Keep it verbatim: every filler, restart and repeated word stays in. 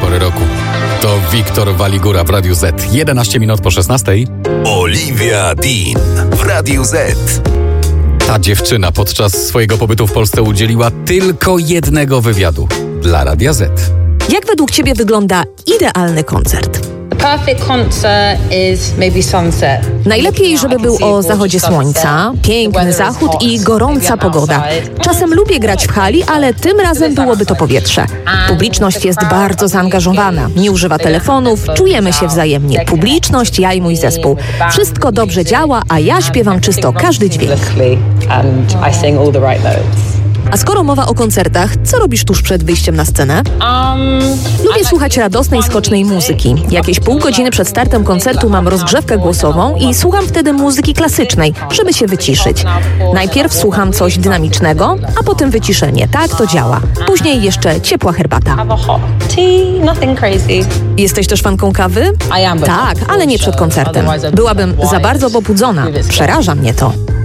pory roku. To Wiktor Waligura w Radiu Z. jedenaście minut po szesnastej. Olivia Dean w Radiu Z. Ta dziewczyna podczas swojego pobytu w Polsce udzieliła tylko jednego wywiadu dla Radia Z. Jak według Ciebie wygląda idealny koncert? Najlepiej, żeby był o zachodzie słońca, piękny zachód i gorąca pogoda. Czasem lubię grać w hali, ale tym razem byłoby to powietrze. Publiczność jest bardzo zaangażowana, nie używa telefonów, czujemy się wzajemnie. Publiczność, ja i mój zespół. Wszystko dobrze działa, a ja śpiewam czysto każdy dźwięk. A skoro mowa o koncertach, co robisz tuż przed wyjściem na scenę? Lubię słuchać radosnej, skocznej muzyki. Jakieś pół godziny przed startem koncertu mam rozgrzewkę głosową i słucham wtedy muzyki klasycznej, żeby się wyciszyć. Najpierw słucham coś dynamicznego, a potem wyciszenie. Tak to działa. Później jeszcze ciepła herbata. Jesteś też fanką kawy? Tak, ale nie przed koncertem. Byłabym za bardzo pobudzona. Przeraża mnie to.